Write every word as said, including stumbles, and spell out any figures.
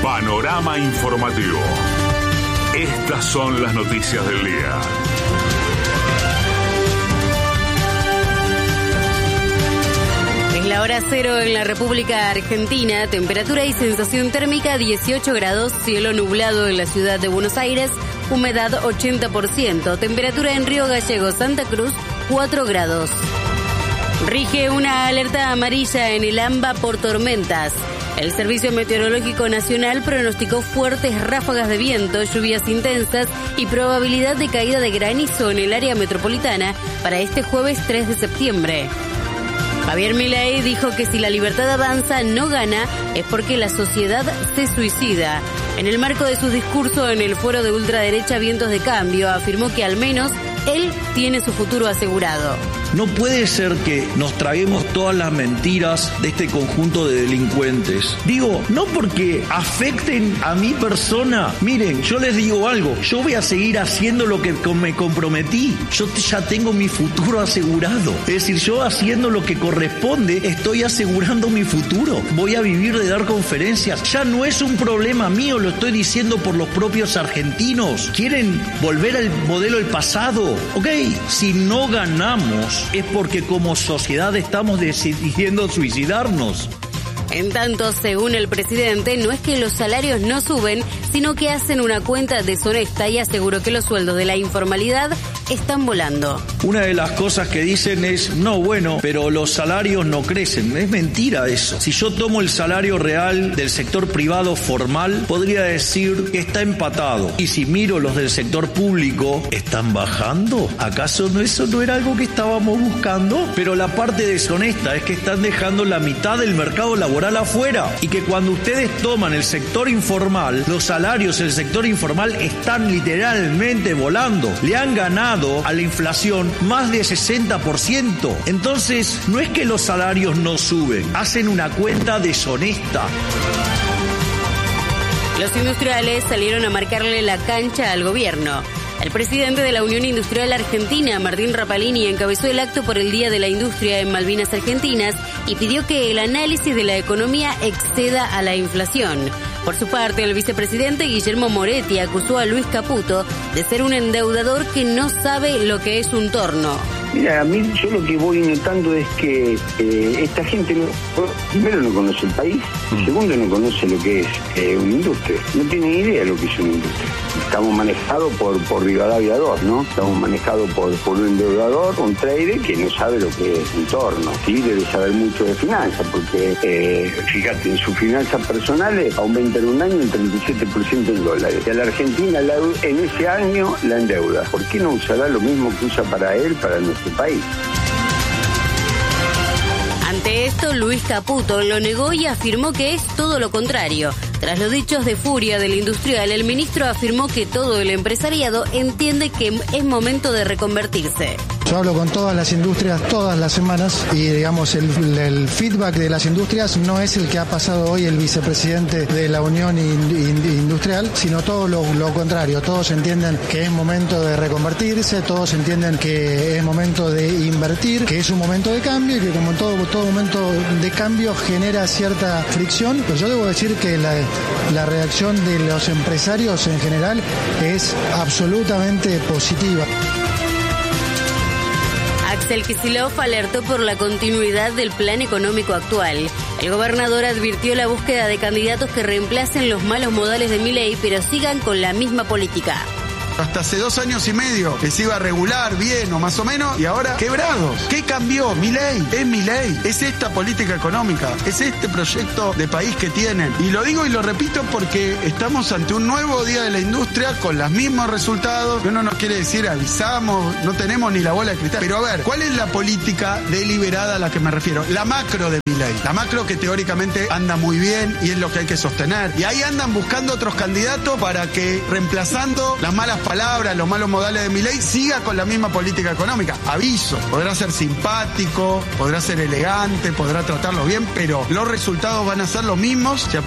Panorama informativo. Estas son las noticias del día. Es la hora cero en la República Argentina. Temperatura y sensación térmica dieciocho grados, cielo nublado en la ciudad de Buenos Aires, humedad ochenta por ciento. Temperatura en Río Gallegos, Santa Cruz, cuatro grados. Rige una alerta amarilla en el AMBA por tormentas. El Servicio Meteorológico Nacional pronosticó fuertes ráfagas de viento, lluvias intensas y probabilidad de caída de granizo en el área metropolitana para este jueves tres de septiembre. Javier Milei dijo que si la libertad avanza no gana es porque la sociedad se suicida. En el marco de su discurso en el foro de ultraderecha Vientos de Cambio, afirmó que al menos él tiene su futuro asegurado. No puede ser que nos traguemos todas las mentiras de este conjunto de delincuentes. Digo, no porque afecten a mi persona. Miren, yo les digo algo. Yo voy a seguir haciendo lo que me comprometí. Yo ya tengo mi futuro asegurado. Es decir, yo haciendo lo que corresponde, estoy asegurando mi futuro. Voy a vivir de dar conferencias. Ya no es un problema mío, lo estoy diciendo por los propios argentinos. Quieren volver al modelo del pasado. Ok, si no ganamos es porque como sociedad estamos decidiendo suicidarnos. En tanto, según el presidente, no es que los salarios no suben, sino que hacen una cuenta deshonesta y aseguró que los sueldos de la informalidad están volando. Una de las cosas que dicen es, no, bueno, pero los salarios no crecen. Es mentira eso. Si yo tomo el salario real del sector privado formal, podría decir que está empatado. Y si miro los del sector público, ¿están bajando? ¿Acaso no, eso no era algo que estábamos buscando? Pero la parte deshonesta es que están dejando la mitad del mercado laboral afuera y que cuando ustedes toman el sector informal, los salarios del sector informal están literalmente volando. Le han ganado a la inflación más de sesenta por ciento. Entonces, no es que los salarios no suben, hacen una cuenta deshonesta. Los industriales salieron a marcarle la cancha al gobierno. El presidente de la Unión Industrial Argentina, Martín Rapalini, encabezó el acto por el Día de la Industria en Malvinas Argentinas y pidió que el análisis de la economía exceda a la inflación. Por su parte, el vicepresidente Guillermo Moretti acusó a Luis Caputo de ser un endeudador que no sabe lo que es un torno. Mira, a mí yo lo que voy notando es que eh, esta gente, no, primero, no conoce el país, mm. segundo, no conoce lo que es eh, una industria, no tiene idea de lo que es una industria. Estamos manejados por, por Rivadavia dos, ¿no? Estamos manejados por, por un endeudador, un trader que no sabe lo que es un torno, ¿sí? Debe saber mucho de finanzas, porque, eh, fíjate, en sus finanzas personales aumenta en un año el treinta y siete por ciento en dólares. Y a la Argentina la, en ese año la endeuda. ¿Por qué no usará lo mismo que usa para él, para nuestro país? Ante esto, Luis Caputo lo negó y afirmó que es todo lo contrario. Tras los dichos de furia del industrial, el ministro afirmó que todo el empresariado entiende que es momento de reconvertirse. Yo hablo con todas las industrias todas las semanas y, digamos, el, el feedback de las industrias no es el que ha pasado hoy el vicepresidente de la Unión Industrial, sino todo lo, lo contrario. Todos entienden que es momento de reconvertirse, todos entienden que es momento de invertir, que es un momento de cambio y que como todo, todo momento de cambio genera cierta fricción. Pero yo debo decir que la, la reacción de los empresarios en general es absolutamente positiva. Axel Kicillof alertó por la continuidad del plan económico actual. El gobernador advirtió la búsqueda de candidatos que reemplacen los malos modales de Milei, pero sigan con la misma política. Hasta hace dos años y medio que se iba regular bien o más o menos y ahora quebrados. ¿Qué cambió? Milei, es Milei, es esta política económica, es este proyecto de país que tienen. Y lo digo y lo repito porque estamos ante un nuevo día de la industria con los mismos resultados. Uno no quiere decir avisamos, no tenemos ni la bola de cristal. Pero a ver, ¿cuál es la política deliberada a la que me refiero? La macro de Milei. La macro que teóricamente anda muy bien y es lo que hay que sostener. Y ahí andan buscando otros candidatos para que, reemplazando las malas palabras, los malos modales de Milei, siga con la misma política económica. Aviso, podrá ser simpático, podrá ser elegante, podrá tratarlo bien, pero los resultados van a ser los mismos.